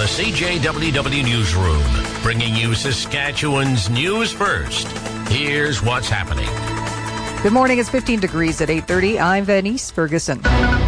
the CJWW Newsroom, bringing you Saskatchewan's news first. Here's what's happening. Good morning. It's 15 degrees at 8:30. I'm Venice Ferguson.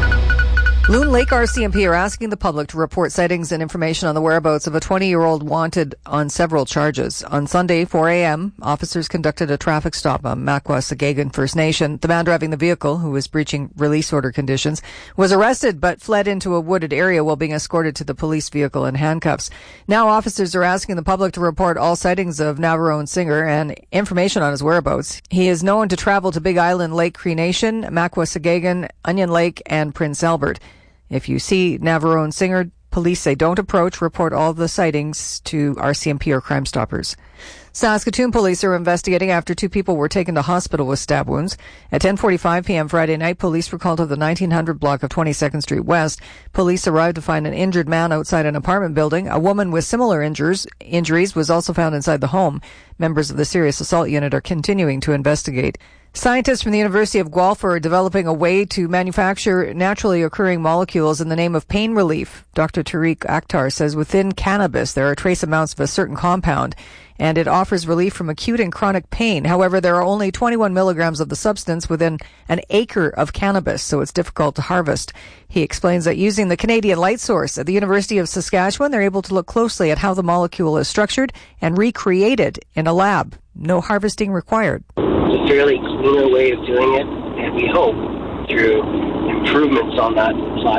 Loon Lake RCMP are asking the public to report sightings and information on the whereabouts of a 20-year-old wanted on several charges. On Sunday, 4 a.m., officers conducted a traffic stop on Makwa-Sagagan First Nation. The man driving the vehicle, who was breaching release order conditions, was arrested but fled into a wooded area while being escorted to the police vehicle in handcuffs. Now officers are asking the public to report all sightings of Navarone Singer and information on his whereabouts. He is known to travel to Big Island Lake Cree Nation, Makwa-Sagagan, Onion Lake, and Prince Albert. If you see Navarone Singer, police say don't approach. Report all the sightings to RCMP or Crime Stoppers. Saskatoon police are investigating after two people were taken to hospital with stab wounds. At 10:45 p.m. Friday night, police were called to the 1900 block of 22nd Street West. Police arrived to find an injured man outside an apartment building. A woman with similar injuries was also found inside the home. Members of the Serious Assault Unit are continuing to investigate. Scientists from the University of Guelph are developing a way to manufacture naturally occurring molecules in the name of pain relief. Dr. Tariq Akhtar says within cannabis there are trace amounts of a certain compound, and it offers relief from acute and chronic pain. However, there are only 21 milligrams of the substance within an acre of cannabis, so it's difficult to harvest. He explains that using the Canadian light source at the University of Saskatchewan, they're able to look closely at how the molecule is structured and recreate it in a lab. No harvesting required. It's a fairly cleaner way of doing it, and we hope through improvements on that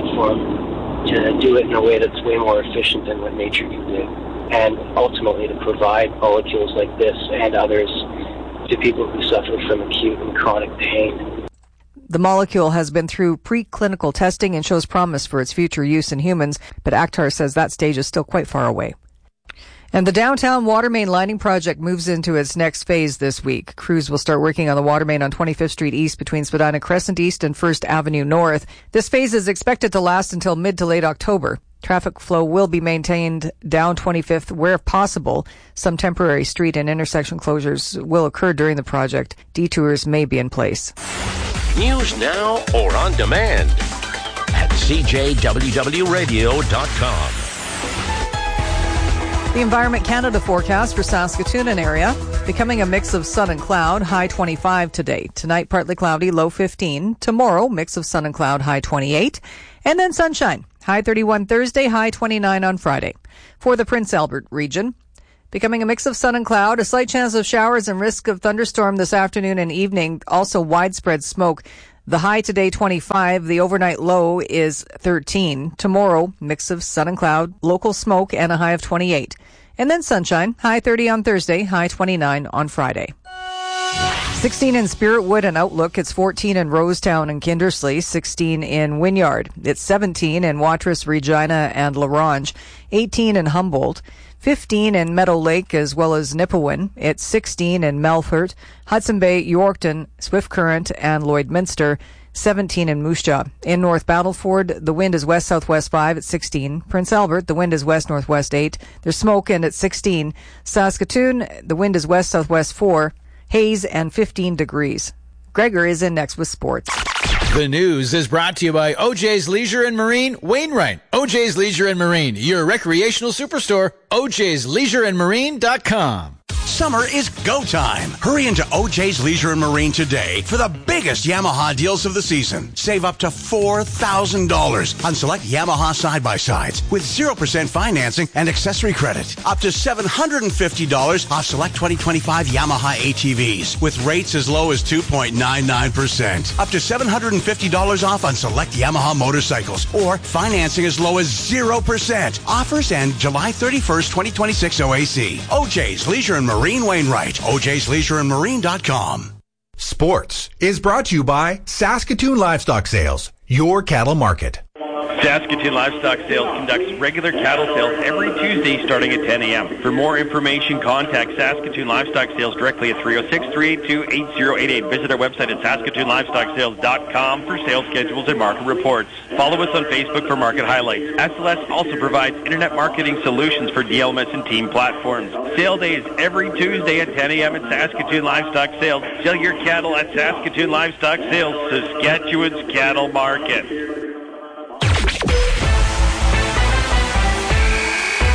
platform to do it in a way that's way more efficient than what nature can do, and ultimately to provide molecules like this and others to people who suffer from acute and chronic pain. The molecule has been through preclinical testing and shows promise for its future use in humans, but Akhtar says that stage is still quite far away. And the downtown water main lining project moves into its next phase this week. Crews will start working on the water main on 25th Street East between Spadina Crescent East and 1st Avenue North. This phase is expected to last until mid to late October. Traffic flow will be maintained down 25th where possible. Some temporary street and intersection closures will occur during the project. Detours may be in place. News now or on demand at CJWWRadio.com. The Environment Canada forecast for Saskatoon and area, becoming a mix of sun and cloud, high 25 today. Tonight, partly cloudy, low 15. Tomorrow, mix of sun and cloud, high 28. And then sunshine, high 31 Thursday, high 29 on Friday. For the Prince Albert region, becoming a mix of sun and cloud, a slight chance of showers and risk of thunderstorm this afternoon and evening. Also widespread smoke. The high today, 25. The overnight low is 13. Tomorrow, mix of sun and cloud, local smoke, and a high of 28. And then sunshine, high 30 on Thursday, high 29 on Friday. 16 in Spiritwood and Outlook. It's 14 in Rosetown and Kindersley. 16 in Wynyard. It's 17 in Watrous, Regina, and La Ronge. 18 in Humboldt. 15 in Meadow Lake as well as Nipawin. It's 16 in Melfort, Hudson Bay, Yorkton, Swift Current, and Lloydminster. 17 in Moose Jaw. In North Battleford, the wind is west-southwest 5 at 16. Prince Albert, the wind is west-northwest 8. There's smoke and it's 16. Saskatoon, the wind is west-southwest 4. Haze and 15 degrees. Gregor is in next with sports. The news is brought to you by OJ's Leisure and Marine, Wainwright. OJ's Leisure and Marine, your recreational superstore. OJ'sLeisureandMarine.com. Summer is go time. Hurry into OJ's Leisure and Marine today for the biggest Yamaha deals of the season. Save up to $4,000 on select Yamaha side-by-sides with 0% financing and accessory credit. Up to $750 off select 2025 Yamaha ATVs with rates as low as 2.99%. Up to $750 off on select Yamaha motorcycles or financing as low as 0%. Offers end July 31st, 2026 OAC. OJ's Leisure and Marine Wainwright. OJ'sLeisureandMarine.com. Sports is brought to you by Saskatoon Livestock Sales, your cattle market. Saskatoon Livestock Sales conducts regular cattle sales every Tuesday starting at 10 a.m. For more information, contact Saskatoon Livestock Sales directly at 306-382-8088. Visit our website at SaskatoonLivestockSales.com for sales schedules and market reports. Follow us on Facebook for market highlights. SLS also provides internet marketing solutions for DLMS and team platforms. Sale days every Tuesday at 10 a.m. at Saskatoon Livestock Sales. Sell your cattle at Saskatoon Livestock Sales, Saskatchewan's cattle market.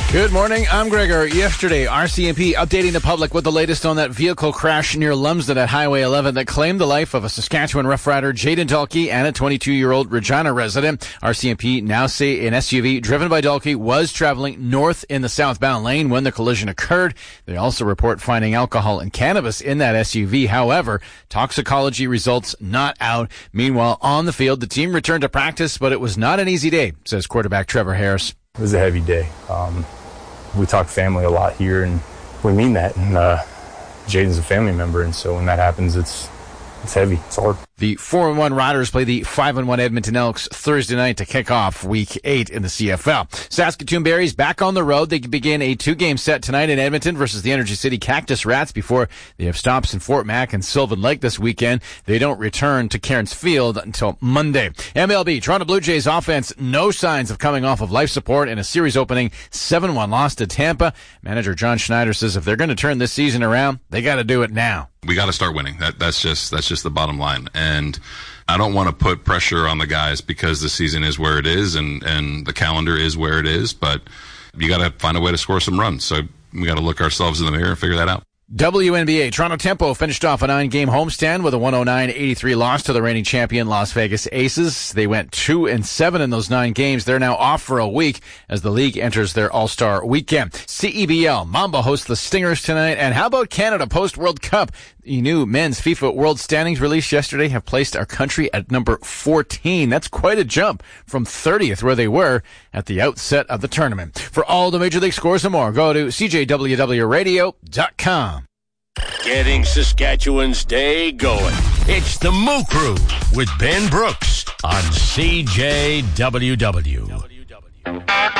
Good morning, I'm Gregor. Yesterday, RCMP updating the public with the latest on that vehicle crash near Lumsden at Highway 11 that claimed the life of a Saskatchewan Rough Rider, Jaden Dalkey, and a 22-year-old Regina resident. RCMP now say an SUV driven by Dalkey was traveling north in the southbound lane when the collision occurred. They also report finding alcohol and cannabis in that SUV. However, toxicology results not out. Meanwhile, on the field, the team returned to practice, but it was not an easy day, says quarterback Trevor Harris. It was a heavy day. We talk family a lot here, and we mean that. And Jaden's a family member, and so when that happens, it's heavy. It's hard. The 4-1 Riders play the 5-1 Edmonton Elks Thursday night to kick off Week 8 in the CFL. Saskatoon Berries back on the road. They begin a 2-game set tonight in Edmonton versus the Energy City Cactus Rats before they have stops in Fort Mac and Sylvan Lake this weekend. They don't return to Cairns Field until Monday. MLB, Toronto Blue Jays offense, no signs of coming off of life support in a series opening 7-1 loss to Tampa. Manager John Schneider says if they're going to turn this season around, they got to do it now. We got to start winning. That's just the bottom line. And I don't want to put pressure on the guys because the season is where it is and the calendar is where it is, but you got to find a way to score some runs. So we got to look ourselves in the mirror and figure that out. WNBA, Toronto Tempo finished off a 9-game homestand with a 109-83 loss to the reigning champion Las Vegas Aces. They went 2-7 in those 9 games. They're now off for a week as the league enters their All-Star weekend. CEBL, Mamba hosts the Stingers tonight. And how about Canada post-World Cup? The new men's FIFA World Standings released yesterday have placed our country at number 14. That's quite a jump from 30th where they were at the outset of the tournament. For all the Major League scores and more, go to CJWWRadio.com. Getting Saskatchewan's day going. It's the Moo Crew with Ben Brooks on CJWW.